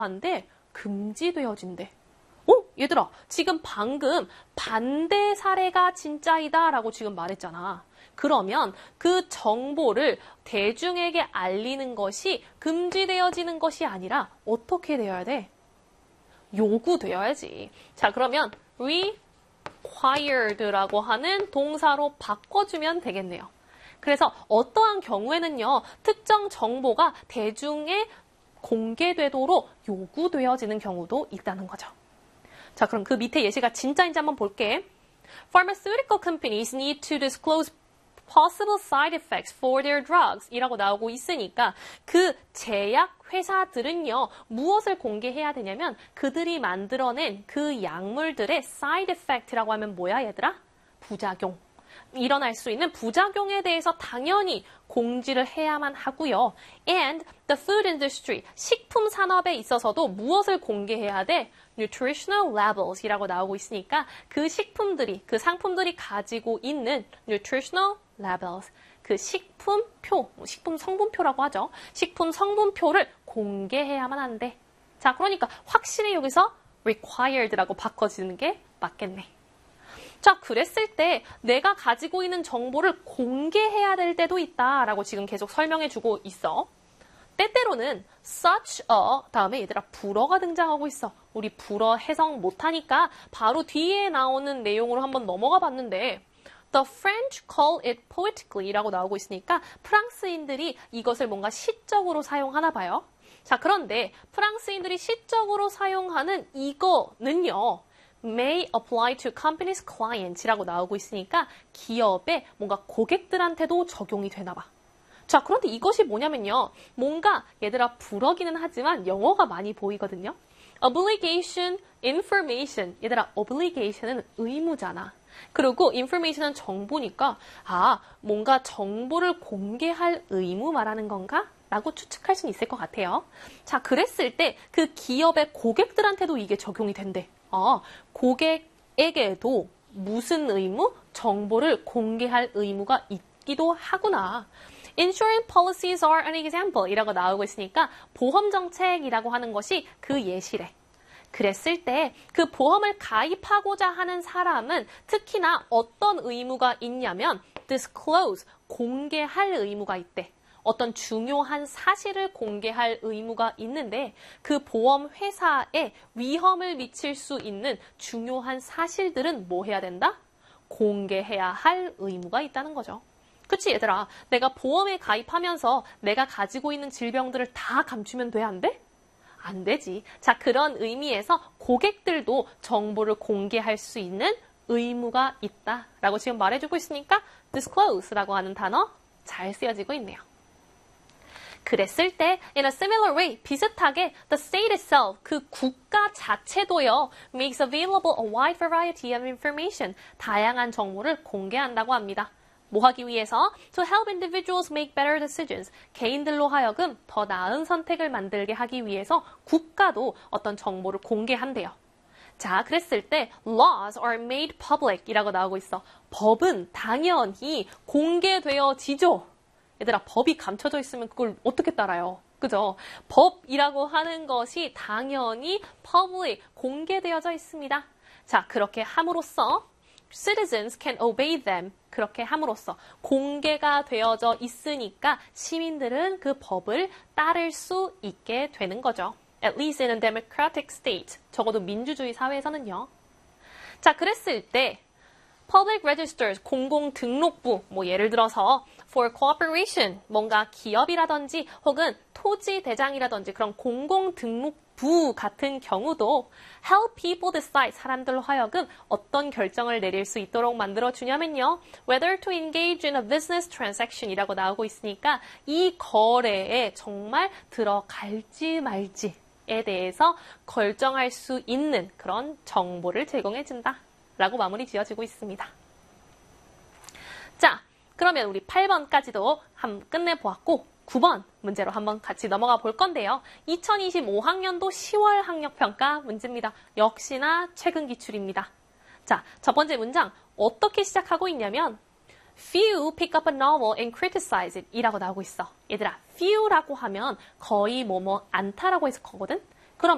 한데 금지되어진대. 얘들아, 지금 방금 반대 사례가 진짜이다 라고 지금 말했잖아. 그러면 그 정보를 대중에게 알리는 것이 금지되어지는 것이 아니라 어떻게 되어야 돼? 요구되어야지. 자, 그러면 required라고 하는 동사로 바꿔주면 되겠네요. 그래서 어떠한 경우에는요, 특정 정보가 대중에 공개되도록 요구되어지는 경우도 있다는 거죠. 자, 그럼 그 밑에 예시가 진짜인지 한번 볼게. Pharmaceutical companies need to disclose possible side effects for their drugs 이라고 나오고 있으니까 그 제약 회사들은요, 무엇을 공개해야 되냐면 그들이 만들어낸 그 약물들의 side effect라고 하면 뭐야, 얘들아? 부작용. 일어날 수 있는 부작용에 대해서 당연히 공지를 해야만 하고요. And the food industry, 식품 산업에 있어서도 무엇을 공개해야 돼? Nutritional labels 이라고 나오고 있으니까 그 식품들이, 그 상품들이 가지고 있는 nutritional labels, 그 식품표, 식품 성분표라고 하죠. 식품 성분표를 공개해야만 한대. 자, 그러니까 확실히 여기서 required라고 바꿔지는 게 맞겠네. 자, 그랬을 때 내가 가지고 있는 정보를 공개해야 될 때도 있다라고 지금 계속 설명해주고 있어. 때때로는 such a 다음에 얘들아 불어가 등장하고 있어. 우리 불어 해석 못하니까 바로 뒤에 나오는 내용으로 한번 넘어가 봤는데 The French call it poetically 라고 나오고 있으니까 프랑스인들이 이것을 뭔가 시적으로 사용하나 봐요. 자, 그런데 프랑스인들이 시적으로 사용하는 이거는요. may apply to company's clients이라고 나오고 있으니까 기업의 뭔가 고객들한테도 적용이 되나 봐. 자, 그런데 이것이 뭐냐면요. 뭔가 얘들아 불어기는 하지만 영어가 많이 보이거든요. obligation, information. 얘들아 obligation은 의무잖아. 그리고 information은 정보니까 뭔가 정보를 공개할 의무 말하는 건가? 라고 추측할 수는 있을 것 같아요. 자, 그랬을 때 그 기업의 고객들한테도 이게 적용이 된대. 고객에게도 무슨 의무? 정보를 공개할 의무가 있기도 하구나. Insurance policies are an example 이라고 나오고 있으니까 보험정책이라고 하는 것이 그 예시래. 그랬을 때 그 보험을 가입하고자 하는 사람은 특히나 어떤 의무가 있냐면 disclose, 공개할 의무가 있대. 어떤 중요한 사실을 공개할 의무가 있는데 그 보험 회사에 위험을 미칠 수 있는 중요한 사실들은 뭐 해야 된다? 공개해야 할 의무가 있다는 거죠. 그치 얘들아, 내가 보험에 가입하면서 내가 가지고 있는 질병들을 다 감추면 돼, 안 돼? 안 되지. 자, 그런 의미에서 고객들도 정보를 공개할 수 있는 의무가 있다라고 지금 말해주고 있으니까 disclose라고 하는 단어 잘 쓰여지고 있네요. 그랬을 때 in a similar way, 비슷하게 the state itself, 그 국가 자체도요 makes available a wide variety of information, 다양한 정보를 공개한다고 합니다. 뭐 하기 위해서? To help individuals make better decisions, 개인들로 하여금 더 나은 선택을 만들게 하기 위해서 국가도 어떤 정보를 공개한대요. 자, 그랬을 때 laws are made public 이라고 나오고 있어. 법은 당연히 공개되어지죠. 얘들아, 법이 감춰져 있으면 그걸 어떻게 따라요? 그죠? 법이라고 하는 것이 당연히 public, 공개되어져 있습니다. 자, 그렇게 함으로써 citizens can obey them. 그렇게 함으로써 공개가 되어져 있으니까 시민들은 그 법을 따를 수 있게 되는 거죠. At least in a democratic state. 적어도 민주주의 사회에서는요. 자, 그랬을 때 Public Registers, 공공등록부, 뭐 예를 들어서 for cooperation, 뭔가 기업이라든지 혹은 토지대장이라든지 그런 공공등록부 같은 경우도 help people decide, 사람들로 하여금 어떤 결정을 내릴 수 있도록 만들어주냐면요. whether to engage in a business transaction 이라고 나오고 있으니까 이 거래에 정말 들어갈지 말지에 대해서 결정할 수 있는 그런 정보를 제공해준다. 라고 마무리 지어지고 있습니다. 자, 그러면 우리 8번까지도 한번 끝내보았고 9번 문제로 한번 같이 넘어가 볼 건데요. 2025학년도 10월 학력평가 문제입니다. 역시나 최근 기출입니다. 자, 첫 번째 문장 어떻게 시작하고 있냐면 Few pick up a novel and criticize it 이라고 나오고 있어. 얘들아, few라고 하면 거의 뭐뭐 않다라고 해서 거거든.